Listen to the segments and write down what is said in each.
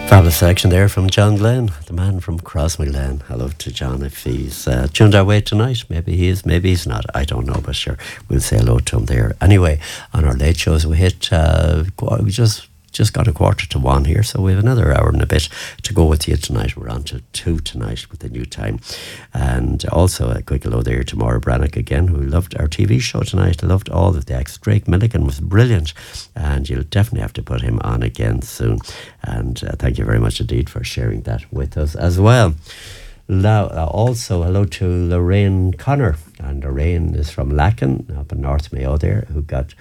Fabulous selection there from John Glenn, the man from Crossmaglen. Hello to John if he's tuned our way tonight. Maybe he is, maybe he's not. I don't know, but sure, we'll say hello to him there. Anyway, on our late shows, we hit, we just got 1:45 here, so we have another hour and a bit to go with you tonight. We're on to 2 tonight with the new time. And also a quick hello there to Maura Brannock again, who loved our TV show tonight, loved all of the acts. Drake Milligan was brilliant, and you'll definitely have to put him on again soon. And thank you very much indeed for sharing that with us as well. Now, also hello to Lorraine Connor, and Lorraine is from Lacken up in North Mayo there, who got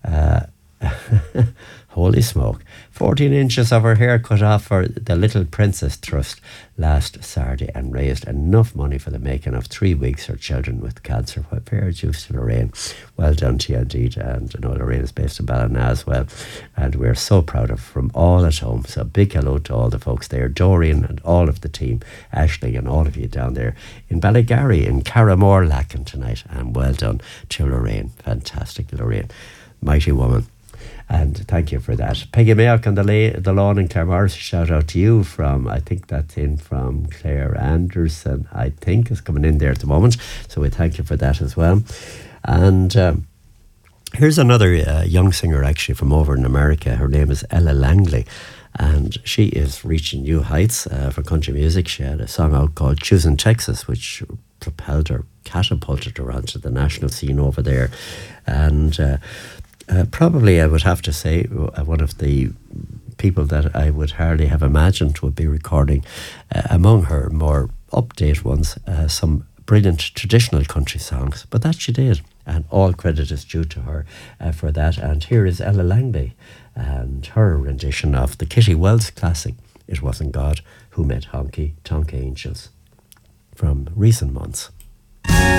holy smoke, 14 inches of her hair cut off for the Little Princess Trust last Saturday, and raised enough money for the making of 3 weeks for children with cancer. What fair dues to Lorraine. Well done to you indeed. And I know Lorraine is based in Ballina as well, and we're so proud of her from all at home. So big hello to all the folks there, Doreen and all of the team, Ashley and all of you down there in Ballygarry, in Carramore, Lacken tonight, and well done to Lorraine. Fantastic Lorraine, mighty woman. And thank you for that. Peggy Mayock on the lawn in Claremorris, shout out to you from, I think that's in from Claire Anderson, I think, is coming in there at the moment. So we thank you for that as well. And here's another young singer actually from over in America. Her name is Ella Langley, and she is reaching new heights for country music. She had a song out called Choosing Texas, which propelled her, catapulted her onto the national scene over there. And probably I would have to say one of the people that I would hardly have imagined would be recording among her more update ones some brilliant traditional country songs, but that she did, and all credit is due to her for that. And here is Ella Langley and her rendition of the Kitty Wells classic, It Wasn't God Who Made Honky Tonk Angels, from recent months.